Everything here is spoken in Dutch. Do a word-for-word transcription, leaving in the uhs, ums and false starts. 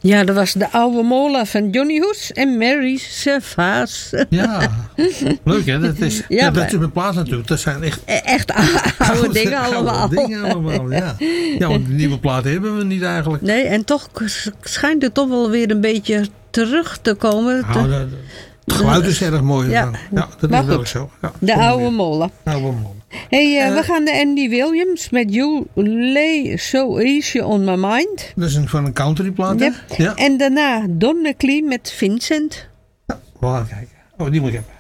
Ja, dat was de oude molen van Johnny Hoes en Mary Servaas. Ja, leuk hè. Dat is, ja, ja, dat is mijn plaats natuurlijk. Dat zijn echt... Echt oude dingen allemaal. Oude dingen allemaal, ja. Ja, want nieuwe platen hebben we niet eigenlijk. Nee, en toch schijnt het toch wel weer een beetje terug te komen. Nou, dat, het geluid is erg mooi. Ja, ja dat is wel zo. Ja, de oude molen. Oude molen. Hey, uh, uh, we gaan naar Andy Williams met You Lay So Easy On My Mind. Dat is een, van een countryplaat. Yep. Ja. En daarna Don McLean met Vincent. Ja, we gaan kijken. Oh, die moet ik hebben.